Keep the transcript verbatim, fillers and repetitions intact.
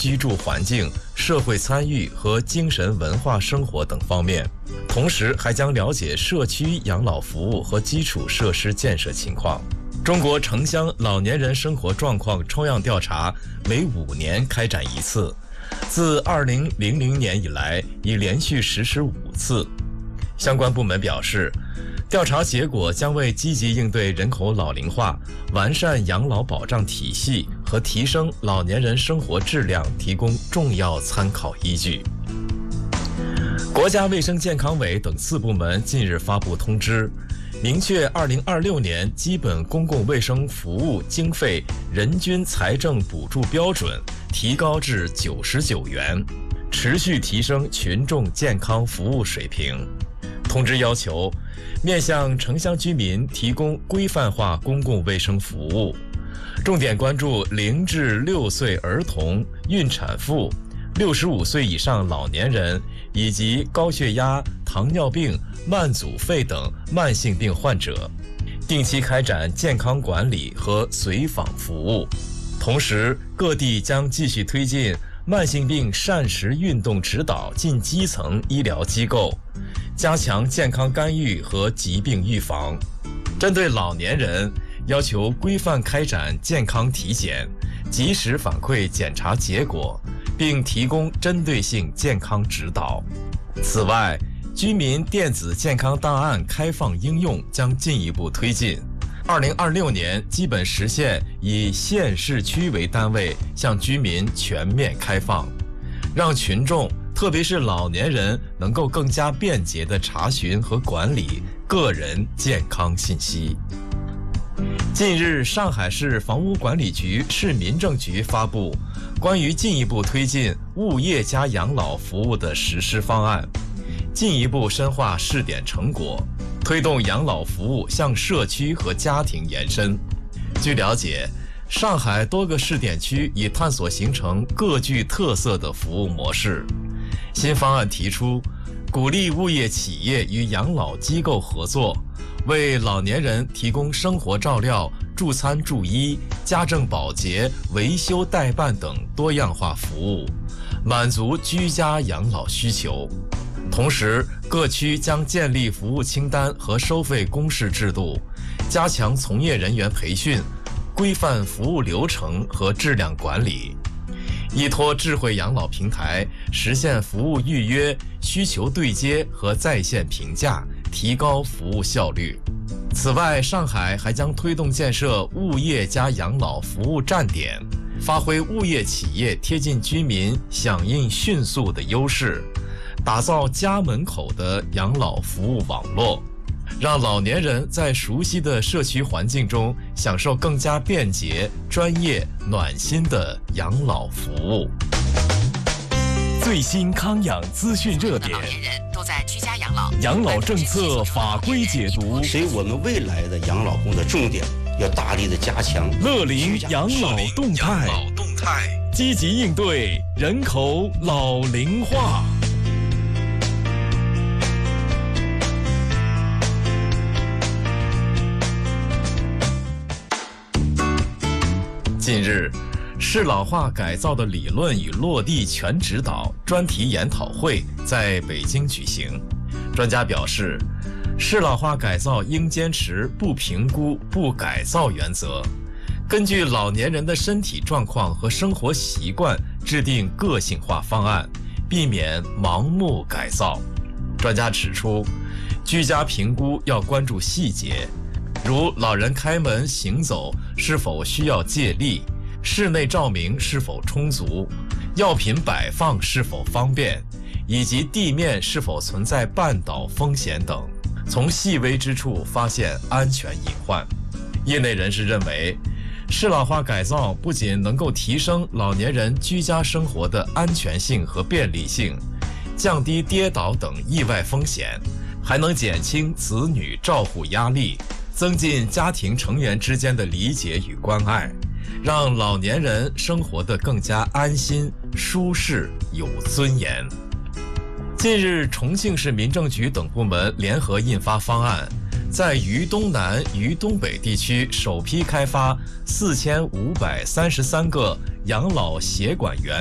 居住环境、社会参与和精神文化生活等方面，同时还将了解社区养老服务和基础设施建设情况。中国城乡老年人生活状况抽样调查每五年开展一次，自二零零零年以来已连续实施五次。相关部门表示，调查结果将为积极应对人口老龄化、完善养老保障体系和提升老年人生活质量提供重要参考依据。国家卫生健康委等四部门近日发布通知，明确二零二六年基本公共卫生服务经费人均财政补助标准提高至九十九元，持续提升群众健康服务水平。通知要求，面向城乡居民提供规范化公共卫生服务，重点关注零至六岁儿童、孕产妇、六十五岁以上老年人以及高血压、糖尿病、慢阻肺等慢性病患者，定期开展健康管理和随访服务。同时，各地将继续推进慢性病膳食运动指导进基层医疗机构，加强健康干预和疾病预防。针对老年人，要求规范开展健康体检，及时反馈检查结果，并提供针对性健康指导。此外，居民电子健康档案开放应用将进一步推进。二零二六年基本实现以县市区为单位向居民全面开放，让群众特别是老年人能够更加便捷地查询和管理个人健康信息。近日，上海市房屋管理局、市民政局发布关于进一步推进物业加养老服务的实施方案，进一步深化试点成果，推动养老服务向社区和家庭延伸。据了解，上海多个试点区已探索形成各具特色的服务模式。新方案提出，鼓励物业企业与养老机构合作，为老年人提供生活照料、助餐助医、家政保洁、维修代办等多样化服务，满足居家养老需求。同时，各区将建立服务清单和收费公示制度，加强从业人员培训，规范服务流程和质量管理。依托智慧养老平台，实现服务预约、需求对接和在线评价，提高服务效率。此外，上海还将推动建设物业加养老服务站点，发挥物业企业贴近居民、响应迅速的优势，打造家门口的养老服务网络，让老年人在熟悉的社区环境中享受更加便捷、专业、暖心的养老服务。最新康养资讯热点， 老年人都在居家养老， 养老政策法规解读， 所以我们未来的养老工作重点要大力的加强乐龄养老动态，积极应对人口老龄化。近日，适老化改造的理论与落地全指导专题研讨会在北京举行。专家表示，适老化改造应坚持不评估、不改造原则，根据老年人的身体状况和生活习惯制定个性化方案，避免盲目改造。专家指出，居家评估要关注细节，如老人开门行走是否需要借力，室内照明是否充足，药品摆放是否方便，以及地面是否存在绊倒风险等，从细微之处发现安全隐患。业内人士认为，适老化改造不仅能够提升老年人居家生活的安全性和便利性，降低跌倒等意外风险，还能减轻子女照护压力，增进家庭成员之间的理解与关爱，让老年人生活得更加安心、舒适、有尊严。近日，重庆市民政局等部门联合印发方案，在渝东南、渝东北地区首批开发四千五百三十三个养老协管员